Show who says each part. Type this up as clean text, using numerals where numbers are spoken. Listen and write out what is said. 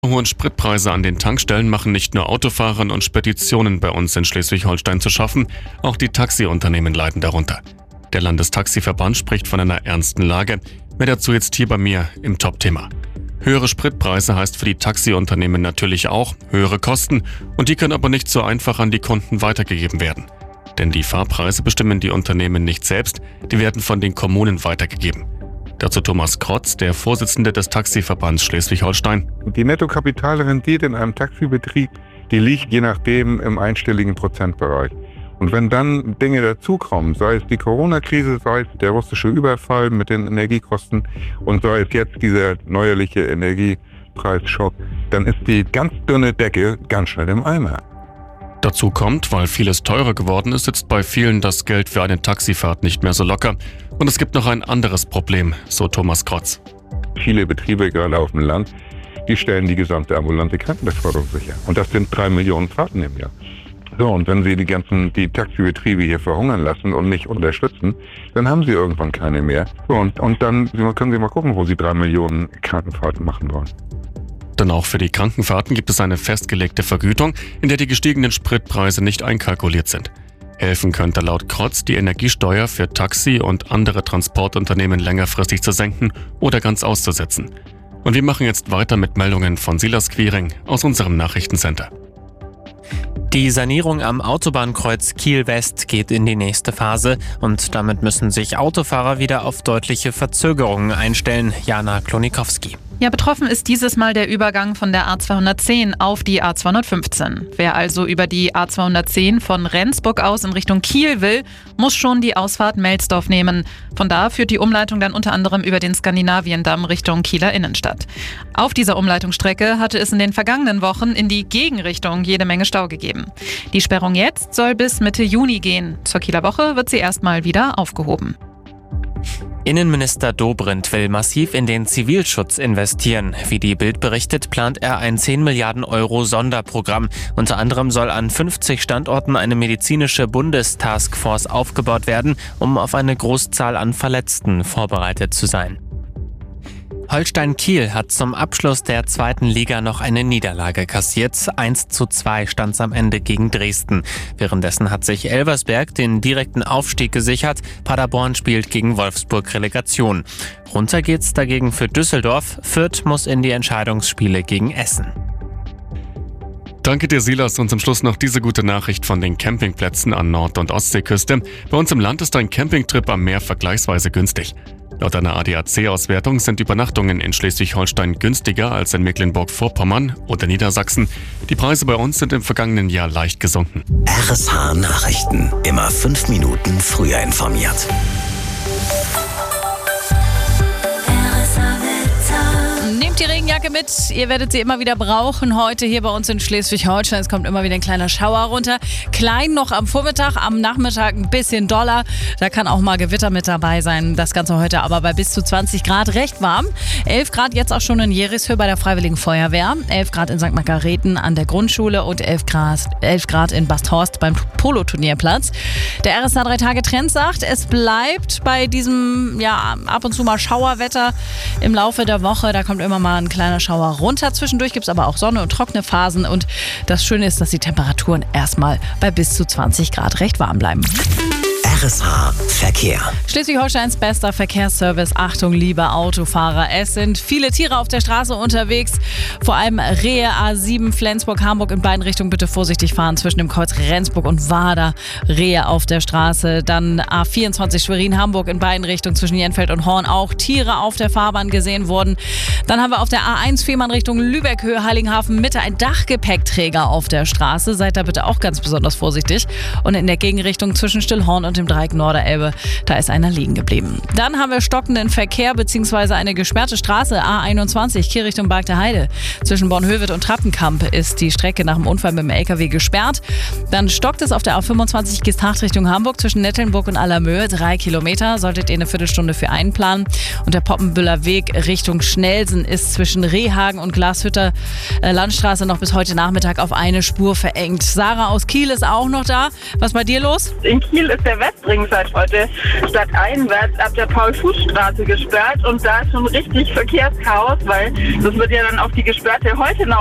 Speaker 1: Hohe Spritpreise an den Tankstellen machen nicht nur Autofahrern und Speditionen bei uns in Schleswig-Holstein zu schaffen, auch die Taxiunternehmen leiden darunter. Der Landestaxiverband spricht von einer ernsten Lage. Mehr dazu jetzt hier bei mir im Top-Thema. Höhere Spritpreise heißt für die Taxiunternehmen natürlich auch höhere Kosten, und die können aber nicht so einfach an die Kunden weitergegeben werden. Denn die Fahrpreise bestimmen die Unternehmen nicht selbst, die werden von den Kommunen weitergegeben. Dazu Thomas Krotz, der Vorsitzende des Taxiverbands Schleswig-Holstein.
Speaker 2: Die Nettokapitalrendite in einem Taxibetrieb, die liegt je nachdem im einstelligen Prozentbereich. Und wenn dann Dinge dazukommen, sei es die Corona-Krise, sei es der russische Überfall mit den Energiekosten und sei es jetzt dieser neuerliche Energiepreisschock, dann ist die ganz dünne Decke ganz schnell im Eimer.
Speaker 1: Dazu kommt, weil vieles teurer geworden ist, sitzt bei vielen das Geld für eine Taxifahrt nicht mehr so locker. Und es gibt noch ein anderes Problem, so Thomas Krotz.
Speaker 2: Viele Betriebe, gerade auf dem Land, die stellen die gesamte ambulante Krankenbeförderung sicher. Und das sind 3 Millionen Fahrten im Jahr. So, und wenn Sie die Taxibetriebe hier verhungern lassen und nicht unterstützen, dann haben Sie irgendwann keine mehr. So, und dann können Sie mal gucken, wo Sie 3 Millionen Krankenfahrten machen wollen.
Speaker 1: Denn auch für die Krankenfahrten gibt es eine festgelegte Vergütung, in der die gestiegenen Spritpreise nicht einkalkuliert sind. Helfen könnte laut Krotz die Energiesteuer für Taxi- und andere Transportunternehmen längerfristig zu senken oder ganz auszusetzen. Und wir machen jetzt weiter mit Meldungen von Silas Quiring aus unserem Nachrichtencenter.
Speaker 3: Die Sanierung am Autobahnkreuz Kiel-West geht in die nächste Phase und damit müssen sich Autofahrer wieder auf deutliche Verzögerungen einstellen. Jana Klonikowski.
Speaker 4: Ja, betroffen ist dieses Mal der Übergang von der A210 auf die A215. Wer also über die A210 von Rendsburg aus in Richtung Kiel will, muss schon die Ausfahrt Melsdorf nehmen. Von da führt die Umleitung dann unter anderem über den Skandinaviendamm Richtung Kieler Innenstadt. Auf dieser Umleitungsstrecke hatte es in den vergangenen Wochen in die Gegenrichtung jede Menge Stau gegeben. Die Sperrung jetzt soll bis Mitte Juni gehen. Zur Kieler Woche wird sie erstmal wieder aufgehoben.
Speaker 3: Innenminister Dobrindt will massiv in den Zivilschutz investieren. Wie die Bild berichtet, plant er ein 10 Milliarden Euro Sonderprogramm. Unter anderem soll an 50 Standorten eine medizinische Bundestaskforce aufgebaut werden, um auf eine Großzahl an Verletzten vorbereitet zu sein. Holstein Kiel hat zum Abschluss der 2. Liga noch eine Niederlage kassiert. 1:2 stand es am Ende gegen Dresden. Währenddessen hat sich Elversberg den direkten Aufstieg gesichert. Paderborn spielt gegen Wolfsburg Relegation. Runter geht's dagegen für Düsseldorf. Fürth muss in die Entscheidungsspiele gegen Essen.
Speaker 1: Danke dir, Silas. Und zum Schluss noch diese gute Nachricht von den Campingplätzen an Nord- und Ostseeküste. Bei uns im Land ist ein Campingtrip am Meer vergleichsweise günstig. Laut einer ADAC-Auswertung sind Übernachtungen in Schleswig-Holstein günstiger als in Mecklenburg-Vorpommern oder Niedersachsen. Die Preise bei uns sind im vergangenen Jahr leicht gesunken.
Speaker 5: RSH Nachrichten. Immer 5 Minuten früher informiert.
Speaker 4: Nehmt die Regenjacke mit, ihr werdet sie immer wieder brauchen. Heute hier bei uns in Schleswig-Holstein, es kommt immer wieder ein kleiner Schauer runter. Klein noch am Vormittag, am Nachmittag ein bisschen doller. Da kann auch mal Gewitter mit dabei sein. Das Ganze heute aber bei bis zu 20 Grad recht warm. 11 Grad jetzt auch schon in Jerishöhe bei der Freiwilligen Feuerwehr. 11 Grad in St. Margareten an der Grundschule und 11 Grad in Basthorst beim Poloturnierplatz. Der RSH 3-Tage-Trend sagt, es bleibt bei diesem ab und zu mal Schauerwetter im Laufe der Woche. Da kommt immer mal ein kleiner Schauer runter. Zwischendurch gibt es aber auch Sonne und trockene Phasen. Und das Schöne ist, dass die Temperaturen erstmal bei bis zu 20 Grad recht warm bleiben.
Speaker 5: RSH Verkehr.
Speaker 4: Schleswig-Holsteins bester Verkehrsservice. Achtung, liebe Autofahrer. Es sind viele Tiere auf der Straße unterwegs. Vor allem Rehe, A7, Flensburg, Hamburg in beiden Richtungen. Bitte vorsichtig fahren zwischen dem Kreuz Rendsburg und Wader. Rehe auf der Straße. Dann A24 Schwerin, Hamburg in beiden Richtungen zwischen Jenfeld und Horn. Auch Tiere auf der Fahrbahn gesehen wurden. Dann haben wir auf der A1 Fehmarn Richtung Lübeck, Höhe Heiligenhafen Mitte ein Dachgepäckträger auf der Straße. Seid da bitte auch ganz besonders vorsichtig. Und in der Gegenrichtung zwischen Stillhorn und dem Dreieck Norderelbe, da ist einer liegen geblieben. Dann haben wir stockenden Verkehr bzw. eine gesperrte Straße A21 Kiel Richtung Barg der Heide. Zwischen Bornhöved und Trappenkamp ist die Strecke nach dem Unfall mit dem LKW gesperrt. Dann stockt es auf der A25 Geesthacht Richtung Hamburg zwischen Nettelnburg und Allermöhe. 3 Kilometer, solltet ihr eine Viertelstunde für einplanen. Und der Poppenbüller Weg Richtung Schnelsen ist zwischen Rehhagen und Glashütter Landstraße noch bis heute Nachmittag auf eine Spur verengt. Sarah aus Kiel ist auch noch da. Was ist bei dir los?
Speaker 6: In Kiel ist der Westbahnhof bringen seit heute stadteinwärts ab der Paul-Fuß-Straße gesperrt und da ist schon richtig Verkehrschaos, weil das wird ja dann auf die gesperrte Heutenau